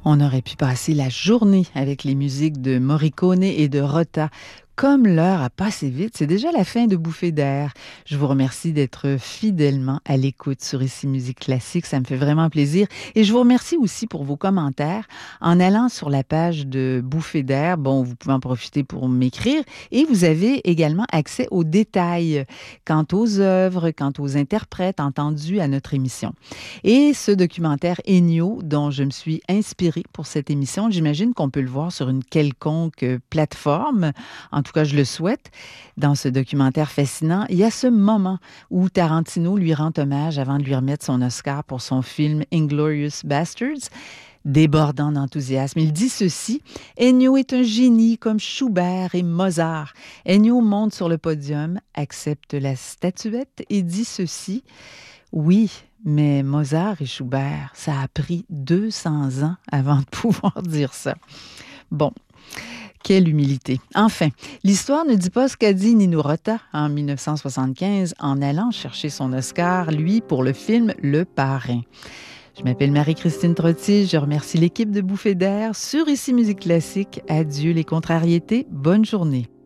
On aurait pu passer la journée avec les musiques de Morricone et de Rota. Comme l'heure a passé vite, c'est déjà la fin de Bouffée d'air. Je vous remercie d'être fidèlement à l'écoute sur Ici Musique Classique. Ça me fait vraiment plaisir. Et je vous remercie aussi pour vos commentaires. En allant sur la page de Bouffée d'air, bon, vous pouvez en profiter pour m'écrire. Et vous avez également accès aux détails quant aux œuvres, quant aux interprètes entendus à notre émission. Et ce documentaire Ennio, dont je me suis inspirée pour cette émission, j'imagine qu'on peut le voir sur une quelconque plateforme. En tout cas, je le souhaite. Dans ce documentaire fascinant, il y a ce moment où Tarantino lui rend hommage avant de lui remettre son Oscar pour son film Inglourious Basterds. Débordant d'enthousiasme, il dit ceci: Ennio est un génie comme Schubert et Mozart. Ennio monte sur le podium, accepte la statuette et dit ceci: oui, mais Mozart et Schubert, ça a pris 200 ans avant de pouvoir dire ça. Bon, quelle humilité. Enfin, l'histoire ne dit pas ce qu'a dit Nino Rota en 1975 en allant chercher son Oscar, lui, pour le film Le Parrain. Je m'appelle Marie-Christine Trottier, je remercie l'équipe de Bouffée d'air sur Ici Musique Classique. Adieu les contrariétés, bonne journée.